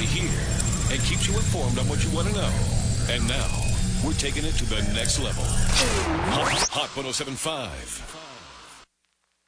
hear and keeps you informed on what you want to know. And now, we're taking it to the next level. Hot 107.5.